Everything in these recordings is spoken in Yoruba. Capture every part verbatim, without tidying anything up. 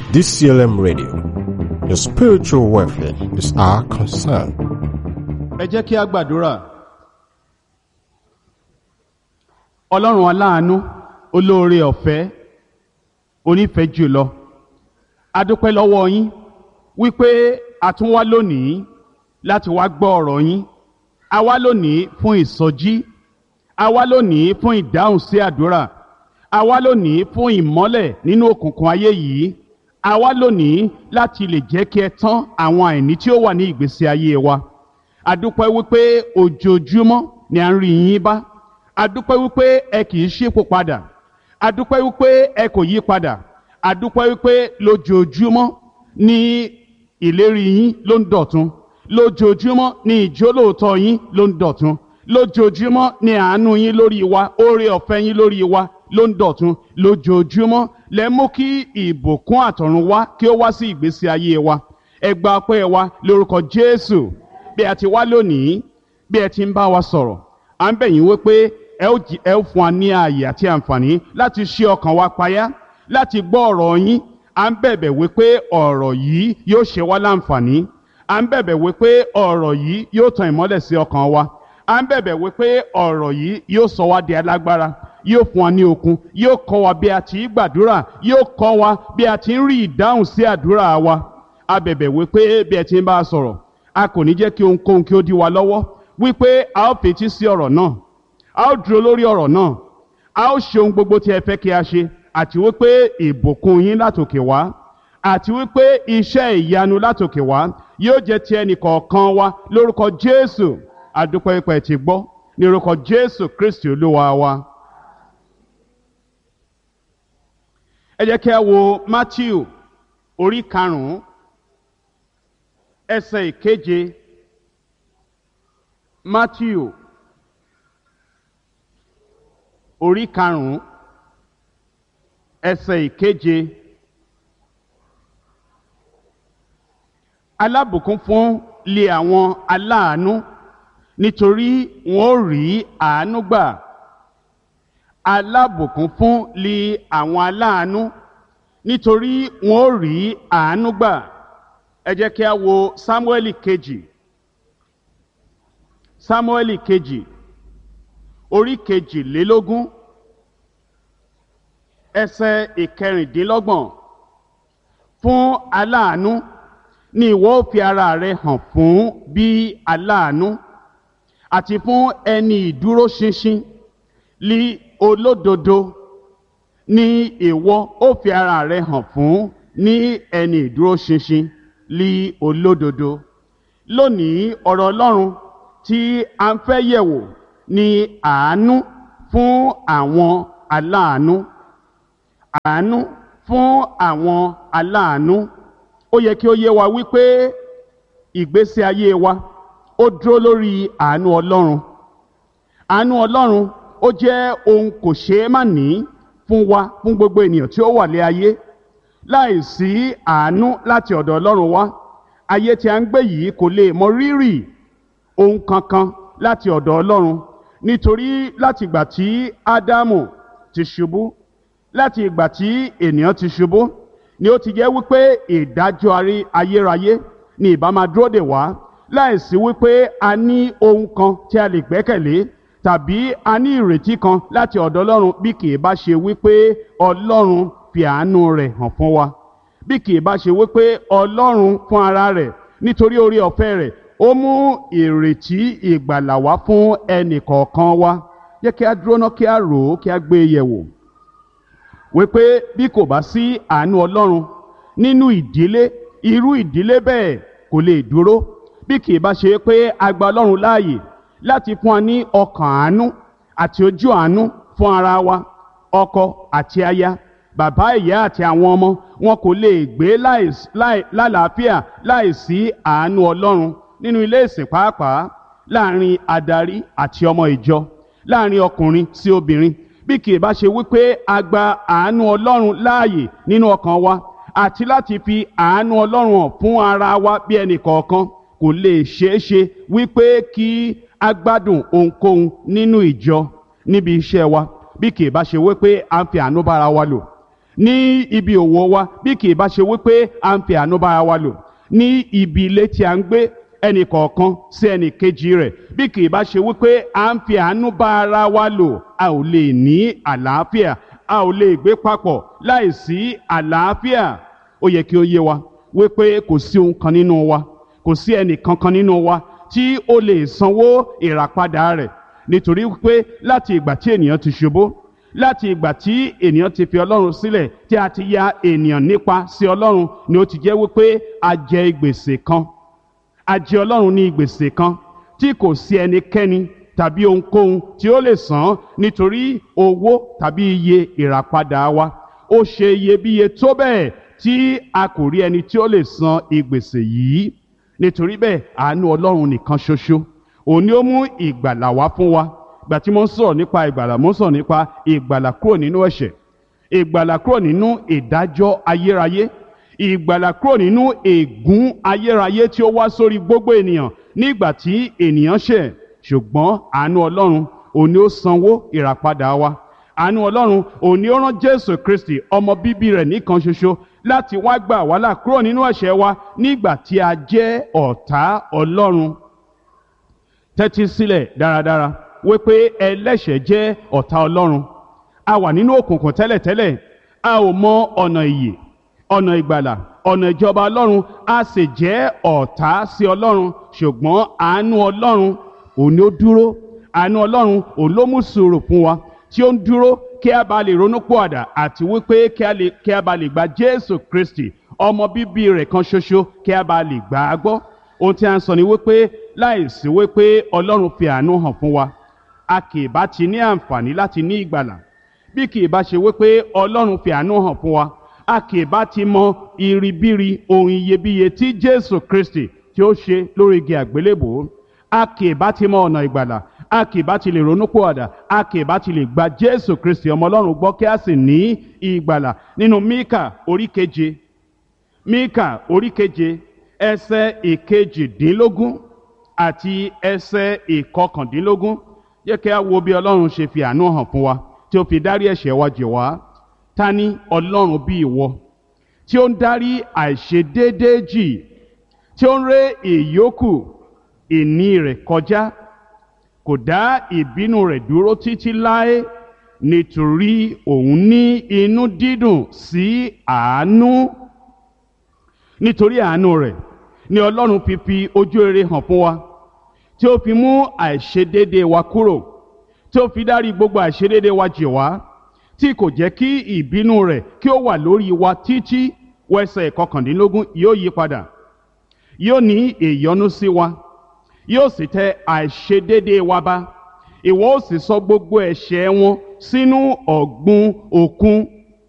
D C L M Radio. Your spiritual welfare is our concern. Ẹ jẹ́ kí a gbàdúrà. Ọlọ́run aláàánú, olóore ọ̀fẹ́, onífẹ̀ẹ́ jùlọ. A dúpẹ́ lọ́wọ́ yín wípé a tún wá lónìí láti wá gbọ́ ọ̀rọ̀ yín. A wá lónìí fún ìsọjí. A wá lónìí fún ìdáhùn sí àdúrà. A wá lónìí fún ìmọ́lẹ̀ nínú òkùnkùn ayé yìí. A wá lónìí láti lè jẹ́ kí ẹ tán àwọn àìní tí ó wà ní ìgbésí ayé wa. A dúpẹ́ wípé ojoojúmọ́ ni à ń rí yín bá. A dúpẹ́ wípé ẹ kì í ṣípò padà. A dúpẹ́ wípé ẹ kò yí padà. A dúpẹ́ wípé lójoojúmọ́ ni ìlérí yín ló ń dọ̀tun. Lójoojúmọ́ ni ìjólóòtọ́ yín ló ń dọ̀tun. Lójoojúmọ́ ni àánú yín lórí wa, oore ọ̀fẹ́ yín lórí wa ló ń dọ̀tun. Lójoojúmọ́ lẹ mú kí ìbùkún àtọ̀run wá kí ó wá sí ìgbésí ayé wa. Ẹ gba ọpẹ́ wa lórúkọ Jésù. Bí a ti wá lónìí, bí ẹ ti ń bá wa sọ̀rọ̀, à ń bẹ̀ yín wípé ẹ ó jí- ẹ ó fún wa ní ààyè àti àǹfààní láti ṣí ọkàn wa payá, láti gbọ́ ọ̀rọ̀ yín. À ń bẹ̀bẹ̀ wípé ọ̀rọ̀ yìí yóò ṣe wá láǹfààní. À ń bẹ̀bẹ̀ wípé ọ̀rọ̀ yìí yóò tan ìmọ́lẹ̀ sí ọkàn wa. À ń bẹ̀bẹ̀ wípé ọ̀rọ̀ yìí yóò sọ wá di alágbára, yóò fún wa ní okun, yóò kọ́ wa bí a ti ń gbàdúrà, yóò kọ́ wa bí a ti ń rí ìdáhùn sí àdúrà wa. A bẹ̀bẹ̀ wípé bí ẹ ti ń bá a sọ̀rọ̀, a kò ní jẹ́ kí ohunkóhun kí ó dí wa lọ́wọ́, wípé a ó fetí sí ọ̀rọ̀ náà, a ó dúró lórí ọ̀rọ̀ náà, a ó ṣe ohun gbogbo tí ẹ fẹ́ kí a ṣe, àti wípé ìbùkún yín látòkè wá, àti wípé iṣẹ́ ìyanu látòkè wá yóò jẹ́ ti ẹnì kọ̀ọ̀kan wa lórúkọ Jésù. A dúpẹ́ wípé ẹ ti gbọ́ ní orúkọ Jésù Kristi Olúwa wa. Ẹ jẹ́ kí a wo Mátíù orí karùn-ún ẹsẹ̀ ìkeje. Mátíù orí karùn-ún ẹsẹ̀ ìkeje. Alábùkún fún lé àwọn aláàánú, nítorí wọn ó rí àánú gbà. Alábùkún fún lé àwọn aláàánú, nítorí wọn ó rí àánú gbà. Ẹ jẹ́ kí a wo Sámúẹ́lì kejì. Sámúẹ́lì kejì orí kejìlélógún ẹsẹ̀ ìkẹrìndínlọ́gbọ̀n. Fún aláàánú ni ìwọ ó fi ara rẹ hàn fún bí aláàánú, àti fún ẹni ìdúró ṣinṣin lí olódodo ni ìwọ ó fi ara rẹ hàn fún ní ẹni ìdúró ṣinṣin lí olódodo. Lónìí ọ̀rọ̀ Ọlọ́run tí a ń fẹ́ yẹ̀wò ni àánú fún àwọn aláàánú. Àánú fún àwọn aláàánú. Ó yẹ kí ó yé wa wípé ìgbésí ayé wa ó dúró lórí àánú Ọlọ́run. Àánú Ọlọ́run ó jẹ́ ohun kò ṣeé má ní fún wa, fún gbogbo ènìyàn tí ó wà lé ayé. Láìsí àánú láti ọ̀dọ̀ Ọlọ́run wá, ayé tí a ń gbé yìí kò lè mọ rírì ohun kankan láti ọ̀dọ̀ Ọlọ́run. Nítorí láti ìgbà tí Ádámù ti ṣubú, láti ìgbà tí ènìyàn ti ṣubú, ni ó ti jẹ́ wípé ìdájọ́ arí- ayérayé ni ìbá máa dúró dè wá, láìsí wípé a ní ohun kan tí a lè gbẹ́kẹ̀lé, tàbí a ní ìrètí kan láti ọ̀dọ̀ Ọlọ́run, bí kì í bá ṣe wípé Ọlọ́run fi àánú rẹ̀ hàn fún wa. Bí kì í bá ṣe wípé Ọlọ́run fún ara rẹ̀ nítorí oore ọ̀fẹ́ rẹ̀ ó mú ìrètí ìgbàlà wá fún ẹnì kọ̀ọ̀kan wa. Jẹ́ kí a dúró ná kí a rò ó, kí a gbé e yẹ̀wò wípé bí kò bá sí àánú Ọlọ́run nínú ìdílé, irú ìdílé bẹ́ẹ̀ kò lè dúró. Bí kì í bá ṣe pé a gba Ọlọ́run láàyè láti fún wa ní ọkàn àánú àti ojú àánú fún ara wa, ọkọ àti aya, bàbá ìyá àti àwọn ọmọ, wọn kò lè gbé láìs- láì- lálàáfíà láìsí àánú Ọlọ́run. Nínú ilé ìsìn pàápàá, láàrin adarí àti ọmọ ìjọ, láàrin ọkùnrin sí obìnrin, bí kì í bá ṣe wípé a gba àánú Ọlọ́run láàyè nínú ọkàn wa, àti láti fi àánú Ọlọ́run hàn fún ara wa bí ẹnì kọ̀ọ̀kan, kò lè ṣeé ṣe wípé kí a gbádùn ohunkóhun nínú ìjọ, níbi iṣẹ́ wa, bí kì í bá ṣe wípé a ń fi àánú bára wa lò, ní ibi òwò wa bí kì í bá ṣe wípé à ń fi àánú bára wa lò, ní ibi ilé tí a ń gbé ẹnì kọ̀ọ̀kan sí ẹnì kejì rẹ̀ bí kì í bá ṣe wípé à ń fi àánú bá ara wa lò, a ò lè ní àlàáfíà, a ò lè gbé papọ̀ láìsí àlàáfíà. Ó yẹ kí ó yé wa wípé kò sí ohun kan nínú wa, kò sí ẹnì kankan nínú wa tí ó lè sanwó ìràpadà rẹ̀, nítorí wípé láti ìgbà tí ènìyàn ti ṣubú, láti ìgbà tí ènìyàn ti fi Ọlọ́run sílẹ̀, tí a ti ya ènìyàn nípa sí Ọlọ́run, ni ó ti jẹ́ wípé a jẹ gbèsè kan, a jẹ Ọlọ́run ní gbèsè kan tí kò sí ẹnikẹ́ni tàbí ohunkóhun tí ó lè san, nítorí owó tàbí iye ìràpadà wa ó ṣe iyebíye tó bẹ́ẹ̀ tí a kò rí ẹni tí ó lè san ìgbèsè yìí. Nítorí bẹ́ẹ̀ àánú Ọlọ́run nìkan ṣoṣo òun ni ó mú ìgbàlà wá fún wa. Ìgbà tí mo ń sọ̀rọ̀ nípa ìgbàlà, mo ń sọ̀rọ̀ nípa ìgbàlà kúrò nínú ẹ̀ṣẹ̀, ìgbàlà kúrò nínú ìdájọ́ ayérayé, ìgbàlà kúrò nínú ègún ayérayé tí ó wá sórí gbogbo ènìyàn nígbà tí ènìyàn ṣẹ̀. Ṣùgbọ́n àánú Ọlọ́run òun ni ó sanwó ìràpadà wa. Àánú Ọlọ́run òun ni ó rán Jésù Kristi ọmọ bíbí rẹ̀ nìkan ṣoṣo láti wá gbà wá là kúrò nínú ẹ̀ṣẹ̀ wa nígbà tí a jẹ́ ọ̀tá Ọlọ́run. Tẹ́tí sílẹ̀ dáradára wípé ẹlẹ́ṣẹ̀ jẹ́ ọ̀tá Ọlọ́run. A wà nínú òkùnkùn tẹ́lẹ̀tẹ́lẹ̀, a ò mọ ọ̀nà ìyè, ọ̀nà ìgbàlà, ọ̀nà ìjọba Ọlọ́run, a sì jẹ́ ọ̀tá sí Ọlọ́run. Ṣùgbọ́n àánú Ọlọ́run òun ni ó dúró, àánú Ọlọ́run òun ló mú sùúrù fún wa, tí ó ń dúró kí a bá lè ronúpìwàdà àti wípé kí a lè kí a bá lè gba Jésù Kristi ọmọ bíbí rẹ̀ kan ṣoṣo, kí a bá lè gbà á gbọ́. Ohun tí a ń sọ ni wípé láìsí wípé Ọlọ́run fi àánú hàn fún wa, a kì í bá ti ní àǹfààní láti ní ìgbàlà. Bí kì í bá ṣe wípé Ọlọ́run fi àánú hàn fún wa, a kì í bá ti mọ iribiri ohun iyebíye tí Jésù Kristi tí ó ṣe lórí igi àgbélébùú. A kì í bá ti mọ ọ̀nà ìgbàlà, a kì í bá ti lè ronúpìwàdà, a kì í bá ti lè gba Jésù Kristi ọmọ Ọlọ́run gbọ́ kí a sì ní ìgbàlà. Nínú Míkà orí keje, Míkà orí keje ẹsẹ̀ ìkejìdínlógún àti ẹsẹ̀ ìkọkàndínlógún, jẹ́ kí a wo bí Ọlọ́run ṣe fi àánú hàn fún wa, tí ó fi dárí ẹ̀ṣẹ̀ wa jì wá. Ta ni Ọlọ́run bí ìwọ, tí ó ń dárí àìṣedéédéé jì, tí ó ń ré ìyókù ìní rẹ̀ kọjá, kò dá ìbínú rẹ̀ dúró títí láé, nítorí òun ní inú dídùn sí àánú. Nítorí àánú rẹ̀ ni Ọlọ́run fi fi ojú rere hàn fún wa, tí ó fi mú àìṣedéédéé wa kúrò, tí ó fi dárí gbogbo àìṣedéédéé wa jì wá, tí kò jẹ́ kí ìbínú rẹ̀ kí ó wà lórí wa títí. Wẹ́sẹ̀ ìkọkàndínlógún, yóò yí padà, yóò ní ìyọ́nú sí wa, yóò sì tẹ àìṣedéédéé wa ba. Ìwọ ó sì sọ gbogbo ẹ̀ṣẹ̀ wọn sínú ọ̀gbun òkun.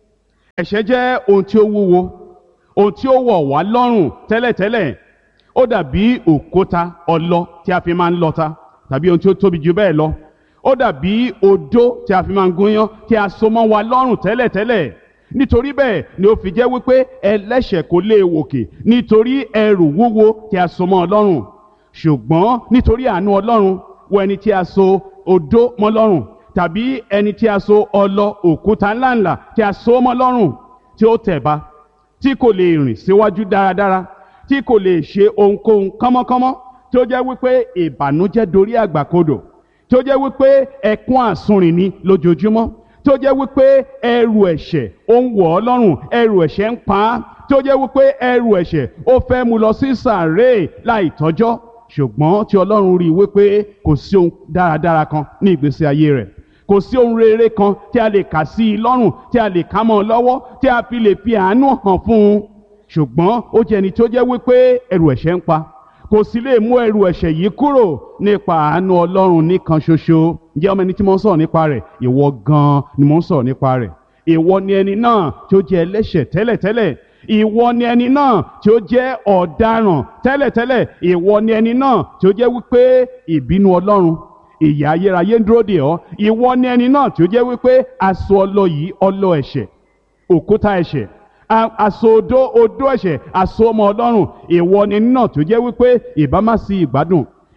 Ẹ̀ṣẹ̀ jẹ́ ohun tí ó wúwo, ohun tí ó wọ̀ wá lọ́rùn tẹ́lẹ̀tẹ́lẹ̀. Ó dàbí òkúta ọlọ tí a fi máa ń lọta, tàbí ohun tí ó tóbi jù bẹ́ẹ̀ lọ. Ó dàbí odó tí a fi máa ń gúnyán tí a so mọ́ wa lọ́rùn tẹ́lẹ̀tẹ́lẹ̀. Nítorí bẹ́ẹ̀ ni ó fi jẹ́ wípé ẹlẹ́ṣẹ̀ kò lè wòkè, nítorí ẹrù wúwo tí a so mọ́ Ọlọ́run. Ṣùgbọ́n nítorí àánú Ọlọ́run, wo ẹni tí a so odó mọ́ lọ́rùn, tàbí ẹni tí a so ọlọ òkúta ńláńlá tí a so mọ́ lọ́rùn, tí ó tẹ̀ ba, tí kò lè rìn síwájú dáradára, tí kò lè ṣe ohunkóhun kánmọ́kánmọ́, tí ó jẹ́ wípé ìbànújẹ́ dorí àgbàkodò, tí ó jẹ́ wípé ẹkún àsunrìn ni lójoojúmọ́, tí ó jẹ́ wípé ẹrù ẹ̀ṣẹ̀ ó ń wọ̀ ọ́ lọ́rùn, ẹrù ẹ̀ṣẹ̀ ń pa á, tí ó jẹ́ wípé ẹrù ẹ̀ṣẹ̀ ó fẹ́ mú lọ sí sàréè láì tọ́jọ́. Ṣùgbọ́n tí Ọlọ́run rí i wípé kò sí ohun dáradára kan ní ìgbésí ayé rẹ̀, kò sí ohun rere kan tí a lè kà sí i lọ́rùn, tí a lè ká mọ́ ọ lọ́wọ́, tí a fi lè fi àánú hàn fún un. Ṣùgbọ́n ó jẹ́ ẹni tí ó jẹ́ wípé ẹrù ẹ̀ṣẹ̀ ń pa, kò sì lè mú ẹrù ẹ̀ṣẹ̀ yìí kúrò nípa àánú Ọlọ́run nìkan ṣoṣo. Ǹjẹ́ ọmọ ẹni tí mo ń sọ̀rọ̀ nípa rẹ̀? Ìwọ gan-an ni mo ń sọ̀rọ̀ nípa rẹ̀. Ìwọ ni ẹni náà tí ó jẹ́ ẹlẹ́ṣẹ̀ tẹ́lẹ̀tẹ́lẹ̀. Ìwọ ni ẹni náà tí ó jẹ́ ọ̀daràn tẹ́lẹ̀tẹ́lẹ̀. Ìwọ ni ẹni náà tí ó jẹ́ wípé ìbínú Ọlọ́run, ìyà ayérayé ń dúró dè ọ́. Ìwọ ni ẹni náà tí ó jẹ́ wípé aṣọ ọlọ yìí, ọlọ ẹ̀ṣẹ̀, òkúta ẹ̀ṣẹ̀, aṣọ odó odó ẹ̀ṣẹ̀, aṣọ ọmọ Ọlọ́run. Ìwọ ni ẹni náà tí ó jẹ́ wípé ìbá má sí ìgbádùn,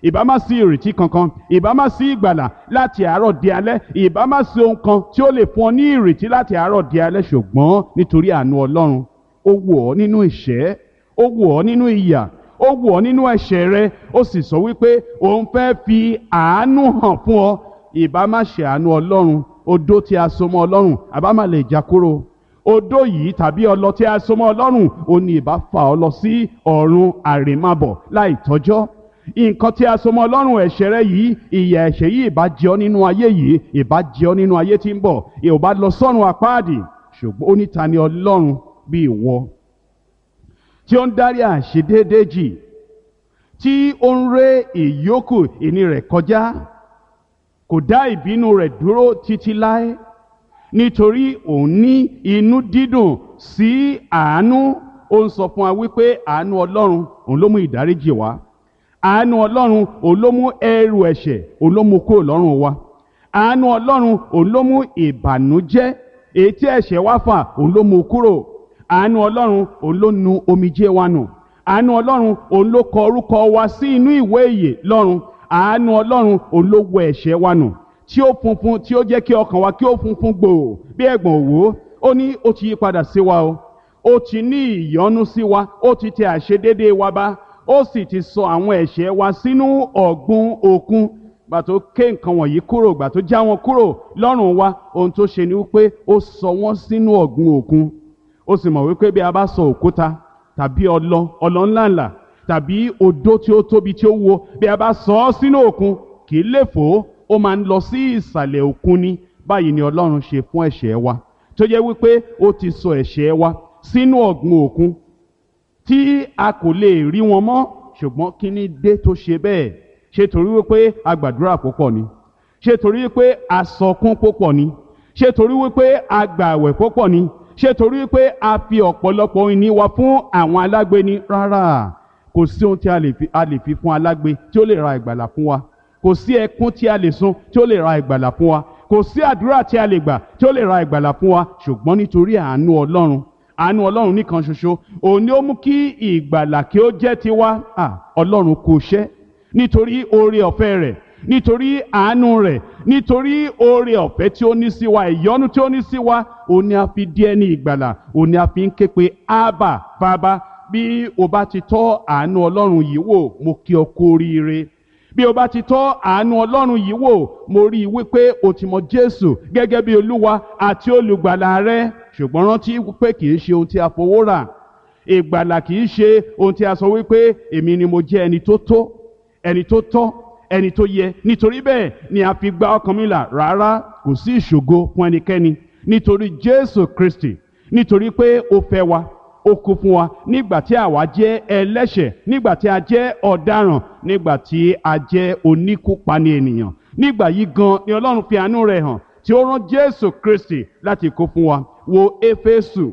ìbá má sí ìrètí kankan, ìbá má sí ìgbàlà láti àárọ̀ di alẹ́, ìbá má sí ohun kan tí ó lè fún ọ ní ìrètí láti àárọ̀ di alẹ́. Ṣùgbọ́n nítorí àánú Ọlọ́run, ó wò ọ́ nínú ìṣẹ́, ó wò ọ́ nínú ìyà, ó wò ọ́ nínú ẹ̀ṣẹ̀ rẹ, ó sì sọ wípé òun fẹ́ fi àánú hàn fún ọ. Ìbá má ṣe àánú Ọlọ́run, odó tí a so mọ́ Ọlọ́run àbá má lè já kúrò. Odó yìí tàbí ọlọ tí a so mọ́ Ọlọ́run, ó ní ìbá fà ọ́ lọ sí ọ̀run àrèmábọ̀ láì tọ́jọ́. Nǹkan tí a so mọ́ Ọlọ́run, ẹ̀ṣẹ̀ rẹ yìí, ìyà ẹ̀ṣẹ̀ yìí ìbá jẹ ọ́ nínú ayé yìí, ìbá jẹ ọ́ nínú ayé tí ń bọ̀, ìbá lọ sọ́run àpáàdì. Ṣùgbọ́n ó ní ta ni Ọlọ́run bí ìwọ, tí ó ń dárí àìṣedéédé jì, tí ó ń ré ìyókù ìní rẹ̀ kọjá, kò dá ìbínú rẹ̀ dúró títí láé, nítorí òun ní inú dídùn sí àánú. Ó ń sọ fún wa wípé àánú Ọlọ́run òun ló mú ìdáríjì wá. Àánú Ọlọ́run òun ló mú ẹrù ẹ̀ṣẹ̀ òun ló mú kúrò lọ́rùn wa. Àánú Ọlọ́run òun ló mú ìbànújẹ́ èyí tí ẹ̀ṣẹ̀ wá fà òun ló mú kúrò. Àánú Ọlọ́run òun ló nu omijé wa nù. Àánú Ọlọ́run òun ló kọ orúkọ wa sí inú ìwé ìyè lọ́run. Àánú Ọlọ́run òun ló wẹ ẹ̀ṣẹ̀ wa nù, tí ó funfun, tí ó jẹ́ kí ọkàn wa kí ó funfun gbòò bí ẹ̀gbọ̀n òwú. Ó ní ó ti yí padà sí wa o, ó ti ní ìyọ́nú sí wa, ó ti tẹ àìṣedéédé wa bá, ó sì ti sọ àwọn ẹ̀ṣẹ̀ wa sínú ọ̀gbun òkun. Gbà tó ké nǹkan wọ̀nyí kúrò, gbà tó já wọn kúrò lọ́rùn wa, ohun tó ṣe ni wípé ó sọ wọ́n sínú ọ̀gbun òkun. Ó sì mọ̀ wípé bí a bá sọ òkúta tàbí ọlọ ọlọ ńláńlá tàbí odó tí ó tóbi tí ó wúwo, bí a bá sọ ọ́ sínú òkun, kì í lè fò, ó máa ń lọ sí ìsàlẹ̀ òkun ni. Báyìí ni Ọlọ́run ṣe fún ẹ̀ṣẹ̀ wa, tó jẹ́ wípé ó ti sọ ẹ̀ṣẹ̀ wa sínú ọ̀gbun òkun tí a kò lè rí wọn mọ́. Ṣùgbọ́n kí ni dé tó ṣe bẹ́ẹ̀? Ṣé torí wípé a gbàdúrà púpọ̀ ni? Ṣé torí wípé a sọkún púpọ̀ ni? Ṣé torí wípé a gbààwẹ̀ púpọ̀ ni? Ṣé torí wípé a fi ọ̀pọ̀lọpọ̀ ìní wa fún àwọn alágbe ni? Rárá, kò sí ohun tí a lè fi, a lè fi fún alágbe tí ó lè ra ìgbàlà fún wa. Kò sí ẹkún tí a lè sun tí ó lè ra ìgbàlà fún wa. Kò sí àdúrà tí a lè gbà tí ó lè ra ìgbàlà fún wa. Ṣùgbọ́n nítorí àánú Ọlọ́run, àánú Ọlọ́run nìkan ṣoṣo, òun ni ó mú kí ìgbàlà kí ó jẹ́ tiwa. À, Ọlọ́run kò ṣẹ́ nítorí oore ọ̀fẹ́ rẹ̀, nítorí àánú rẹ̀, nítorí oore ọ̀fẹ́ tí ó ní sí wa, ìyọ́nú tí ó ní sí wa, òun ni a fi di ẹni ìgbàlà, òun ni a fi ń ké pe Ábà Bàbá. Bí o bá ti tọ́ àánú Ọlọ́run yìí wò, mo kí ọ kú oríire. Bí o bá ti tọ́ àánú Ọlọ́run yìí wò, mo rí i wípé o ti mọ Jésù gẹ́gẹ́ bí Olúwa àti olùgbàlà rẹ. Ṣùgbọ́n rántí wípé kì í ṣe ohun tí a fowó rà. Ìgbàlà kì í ṣe ohun tí a sọ wípé èmi ni mo jẹ́ ẹni tó tó, ẹni tó tọ́, ẹni tó yẹ, nítorí bẹ́ẹ̀ ni a fi gba ọkàn mi là. Rárá, kò sí ìṣògo fún ẹnikẹ́ni, nítorí Jésù Kristi, nítorí pé ó fẹ́ wa, ó kú fún wa nígbà tí àwa jẹ́ ẹlẹ́ṣẹ̀, nígbà tí a jẹ́ ọ̀daràn, nígbà tí a jẹ́ oníkúpani ènìyàn. Nígbà yìí gan ni Ọlọ́run fi àánú rẹ̀ hàn, tí ó rán Jésù Kristi láti kú fún wa. Wo Éfésù